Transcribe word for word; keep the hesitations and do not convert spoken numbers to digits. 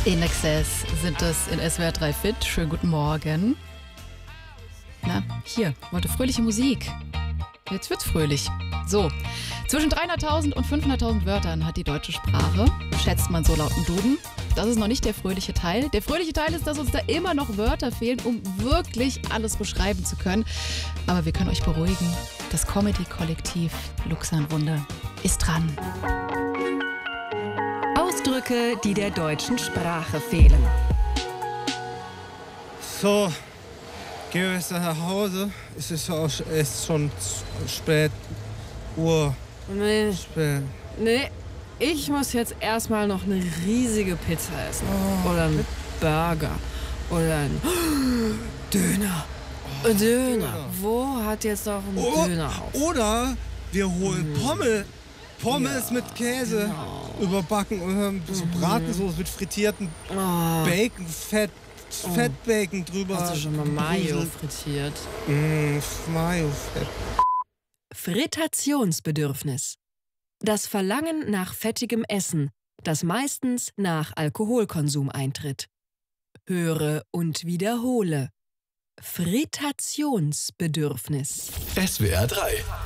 In Excess sind es in S W R drei Fit. Schönen guten Morgen. Na, hier, wollte fröhliche Musik. Jetzt wird's fröhlich. So, zwischen dreihunderttausend und fünfhunderttausend Wörtern hat die deutsche Sprache, schätzt man so laut im Duden. Das ist noch nicht der fröhliche Teil. Der fröhliche Teil ist, dass uns da immer noch Wörter fehlen, um wirklich alles beschreiben zu können. Aber wir können euch beruhigen. Das Comedy-Kollektiv Luxemwunder ist dran. Ausdrücke, die der deutschen Sprache fehlen. So, gehen wir jetzt nach Hause. Es ist, auch, es ist schon spät. Uhr. Nee. Spät. Nee, ich muss jetzt erstmal noch eine riesige Pizza essen. Oh. Oder einen Burger. Oder ein Döner. Oh, Döner. Döner. Wo hat jetzt noch ein oh, Döner auf? Oder wir holen Pommes. Pommes Ja, mit Käse genau. überbacken und haben so Bratensoße mit frittierten Oh. Bacon, Fett, Oh. Fettbacon drüber. Hast du schon mal Mayo gebröselt. frittiert? Mm, Mayo-Fett. Fritationsbedürfnis. Das Verlangen nach fettigem Essen, das meistens nach Alkoholkonsum eintritt. Höre und wiederhole. Fritationsbedürfnis. S W R drei